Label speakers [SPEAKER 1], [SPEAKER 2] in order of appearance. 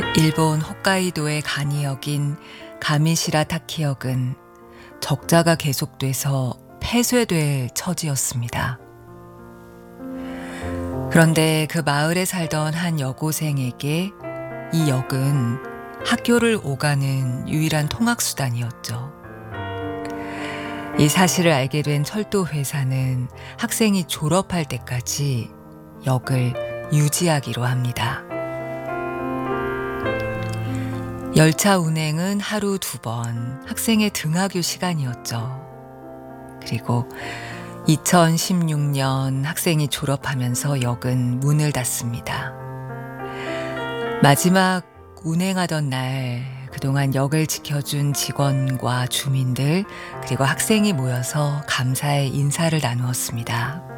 [SPEAKER 1] 일본 홋카이도의 가니역인 가미시라타키역은 적자가 계속돼서 폐쇄될 처지였습니다. 그런데 그 마을에 살던 한 여고생에게 이 역은 학교를 오가는 유일한 통학수단이었죠. 이 사실을 알게 된 철도 회사는 학생이 졸업할 때까지 역을 유지하기로 합니다. 열차 운행은 하루 2번, 학생의 등하교 시간이었죠. 그리고 2016년 학생이 졸업하면서 역은 문을 닫습니다. 마지막 운행하던 날, 그동안 역을 지켜준 직원과 주민들, 그리고 학생이 모여서 감사의 인사를 나누었습니다.